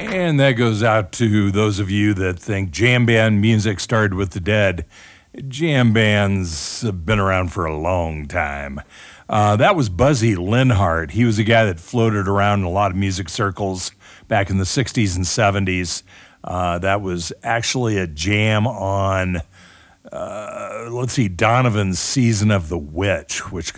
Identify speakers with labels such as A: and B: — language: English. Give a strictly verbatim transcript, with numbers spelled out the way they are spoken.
A: And that goes out to those of you that think jam band music started with the Dead. Jam bands have been around for a long time. Uh, that was Buzzy Linhart. He was a guy that floated around in a lot of music circles back in the sixties and seventies. Uh, that was actually a jam on, uh, let's see, Donovan's Season of the Witch, which